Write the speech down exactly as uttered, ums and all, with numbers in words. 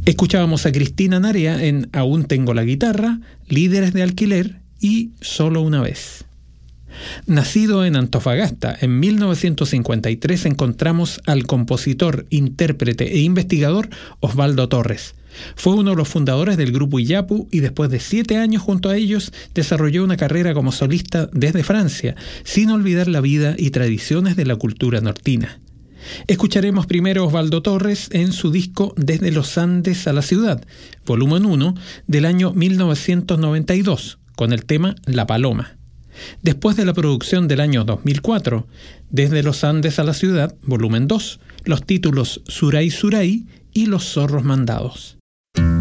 Escuchábamos a Cristina Narea en Aún tengo la guitarra, Líderes de alquiler y Solo una vez. Nacido en Antofagasta, en mil novecientos cincuenta y tres encontramos al compositor, intérprete e investigador Osvaldo Torres. Fue uno de los fundadores del grupo Iyapu y después de siete años junto a ellos desarrolló una carrera como solista desde Francia, sin olvidar la vida y tradiciones de la cultura nortina. Escucharemos primero a Osvaldo Torres en su disco Desde los Andes a la Ciudad, volumen uno, del año mil novecientos noventa y dos, con el tema La Paloma. Después de la producción del año dos mil cuatro, Desde los Andes a la Ciudad, volumen dos, los títulos Suray Suray y Los Zorros Mandados.